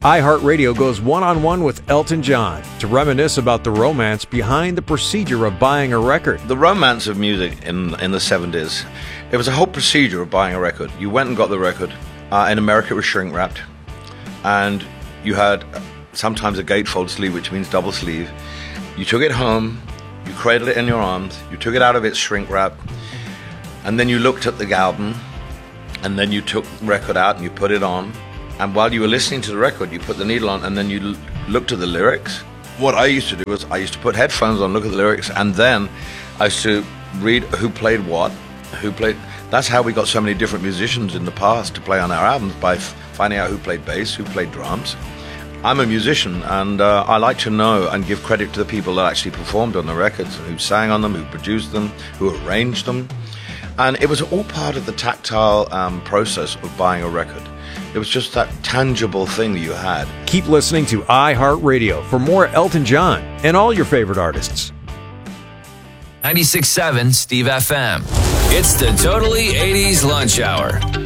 iHeartRadio goes one-on-one with Elton John to reminisce about the romance behind the procedure of buying a record. The romance of music in the 70s, it was a whole procedure of buying a record. You went and got the record. In America, it was shrink-wrapped. And you had sometimes a gatefold sleeve, which means double sleeve. You took it home, you cradled it in your arms, you took it out of its shrink-wrap, and then you looked at the album, and then you took the record out and you put it on. And while you were listening to the record, you put the needle on, and then you looked at the lyrics. What I used to do was I used to put headphones on, look at the lyrics, and then I used to read who played what, who played. That's how we got so many different musicians in the past to play on our albums, by finding out who played bass, who played drums. I'm a musician, and I like to know and give credit to the people that actually performed on the records, who sang on them, who produced them, who arranged them. And it was all part of the tactile process of buying a record. It was just that tangible thing that you had. Keep listening to iHeartRadio for more Elton John and all your favorite artists. 96.7 Steve FM. It's the Totally 80s Lunch Hour.